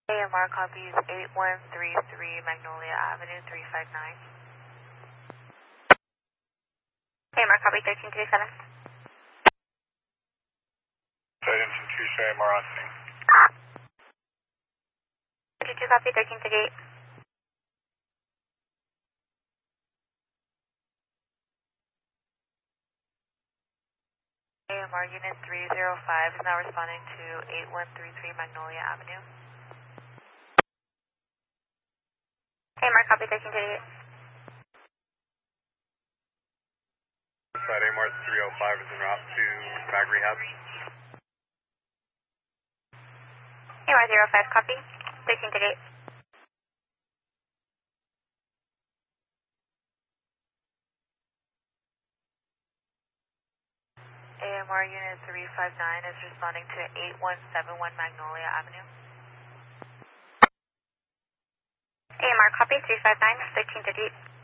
AMR copies 8133 Magnolia Avenue 359. AMR copy 1337. Site engine 2, show AMR on scene. 52 copy 1338. AMR unit 305 is now responding to 8133 Magnolia Avenue. AMR copy 1338. Site AMR 305 is en route to Mag Rehab. AMR 05 copy 1338. AMR unit 359 is responding to 8171 Magnolia Avenue. AMR copy 359 1338.